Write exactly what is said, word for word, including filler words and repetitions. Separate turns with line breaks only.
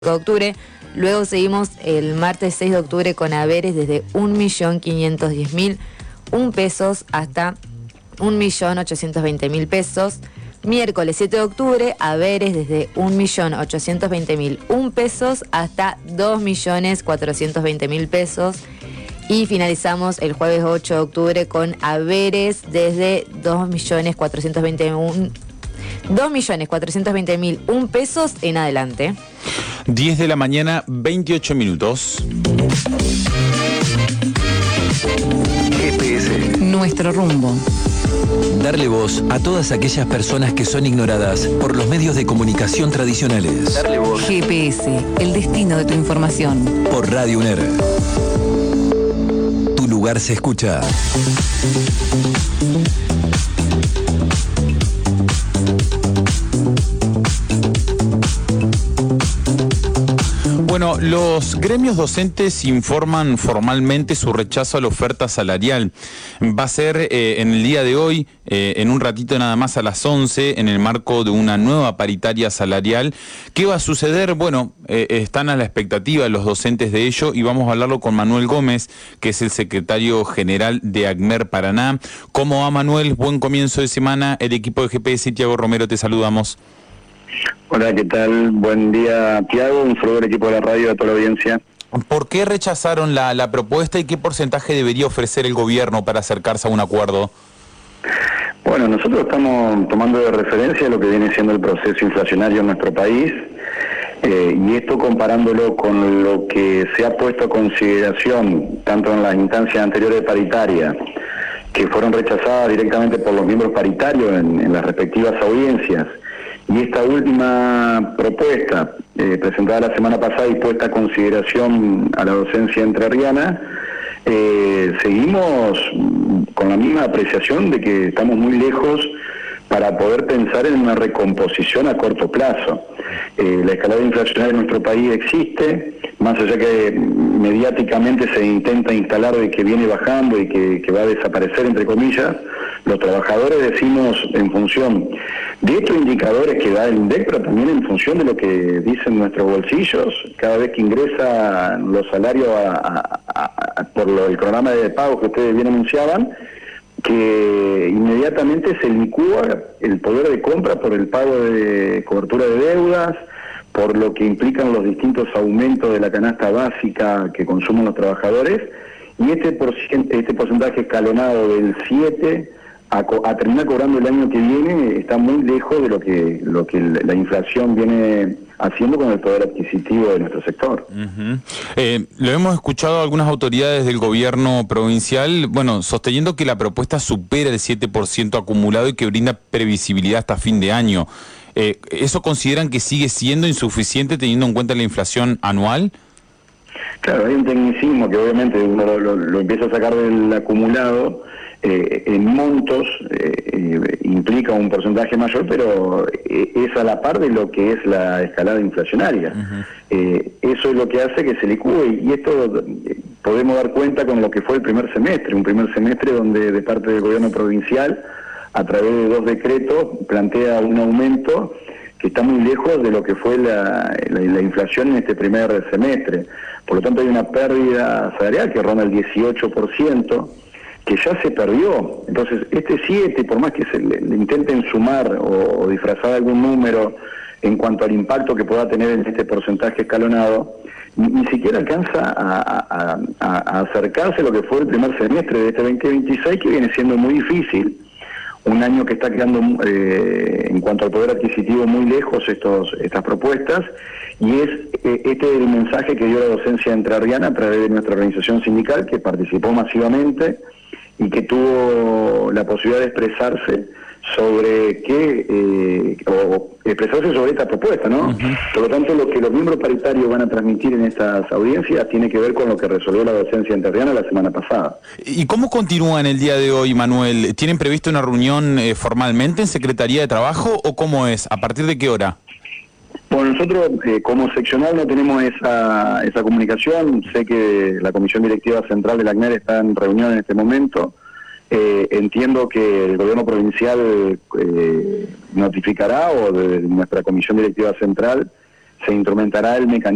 de octubre. Luego seguimos el martes seis de octubre con haberes desde un millón quinientos diez mil un pesos hasta un millón ochocientos veinte mil pesos. Miércoles siete de octubre, haberes desde un millón ochocientos veinte mil un pesos hasta dos millones cuatrocientos veinte mil pesos. Y finalizamos el jueves ocho de octubre con haberes desde dos millones cuatrocientos veinte mil un pesos en adelante.
diez de la mañana, veintiocho minutos.
G P S.
Nuestro rumbo.
Darle voz a todas aquellas personas que son ignoradas por los medios de comunicación tradicionales. Darle voz.
G P S, el destino de tu información.
Por Radio UNER. Tu lugar se escucha.
Bueno, los gremios docentes informan formalmente su rechazo a la oferta salarial. Va a ser eh, en el día de hoy, eh, en un ratito nada más a las once, en el marco de una nueva paritaria salarial. ¿Qué va a suceder? Bueno, eh, están a la expectativa los docentes de ello y vamos a hablarlo con Manuel Gómez, que es el secretario general de ACMER Paraná. ¿Cómo va, Manuel? Buen comienzo de semana. El equipo de G P S y Tiago Romero te saludamos.
Hola, ¿qué tal? Buen día, Tiago, un saludo al equipo de la radio, a toda la audiencia.
¿Por qué rechazaron la, la propuesta y qué porcentaje debería ofrecer el gobierno para acercarse a un acuerdo?
Bueno, nosotros estamos tomando de referencia lo que viene siendo el proceso inflacionario en nuestro país, eh, y esto comparándolo con lo que se ha puesto a consideración, tanto en las instancias anteriores de paritaria, que fueron rechazadas directamente por los miembros paritarios en, en las respectivas audiencias, y esta última propuesta, eh, presentada la semana pasada y puesta a consideración a la docencia entrerriana, eh, seguimos con la misma apreciación de que estamos muy lejos para poder pensar en una recomposición a corto plazo. Eh, la escalada inflacionaria en nuestro país existe, más allá que mediáticamente se intenta instalar de que viene bajando y que, que va a desaparecer, entre comillas. Los trabajadores decimos en función de estos indicadores que da el INDEC, pero también en función de lo que dicen nuestros bolsillos, cada vez que ingresan los salarios a, a, a, por lo, el programa de pago que ustedes bien anunciaban, que inmediatamente se licúa el poder de compra por el pago de cobertura de deudas, por lo que implican los distintos aumentos de la canasta básica que consumen los trabajadores, y este, porcentaje, este porcentaje escalonado del siete a, a terminar cobrando el año que viene está muy lejos de lo que, lo que la inflación viene haciendo con el poder adquisitivo de nuestro sector.
Uh-huh. Eh, lo hemos escuchado a algunas autoridades del gobierno provincial, bueno, sosteniendo que la propuesta supera el siete por ciento acumulado y que brinda previsibilidad hasta fin de año. Eh, ¿Eso consideran que sigue siendo insuficiente teniendo en cuenta la inflación anual?
Claro, hay un tecnicismo que obviamente uno lo, lo, lo empieza a sacar del acumulado, eh, en montos eh, eh, implica un porcentaje mayor, pero eh, es a la par de lo que es la escalada inflacionaria. Uh-huh. eh, eso es lo que hace que se licúe, y esto eh, podemos dar cuenta con lo que fue el primer semestre, un primer semestre donde de parte del gobierno provincial, a través de dos decretos, plantea un aumento que está muy lejos de lo que fue la, la, la inflación en este primer semestre. Por lo tanto, hay una pérdida salarial que ronda el dieciocho por ciento, que ya se perdió. Entonces, este siete, por más que se le, le intenten sumar o, o disfrazar algún número en cuanto al impacto que pueda tener en este porcentaje escalonado, ni, ni siquiera alcanza a, a, a, a acercarse a lo que fue el primer semestre de este veinte veintiséis, que viene siendo muy difícil. Un año que está quedando eh, en cuanto al poder adquisitivo muy lejos estos, estas propuestas, y es eh, este es el mensaje que dio la docencia entrerriana a través de nuestra organización sindical, que participó masivamente y que tuvo la posibilidad de expresarse sobre qué, eh, o expresarse sobre esta propuesta, ¿no? Uh-huh. Por lo tanto, lo que los miembros paritarios van a transmitir en estas audiencias tiene que ver con lo que resolvió la docencia entrerriana la semana pasada.
¿Y cómo continúa en el día de hoy, Manuel? ¿Tienen previsto una reunión eh, formalmente en Secretaría de Trabajo o cómo es? ¿A partir de qué hora?
Bueno, nosotros eh, como seccional no tenemos esa, esa comunicación. Sé que la Comisión Directiva Central de la ACMER está en reunión en este momento. Eh, entiendo que el gobierno provincial eh, notificará, o de nuestra Comisión Directiva Central se instrumentará el mecanismo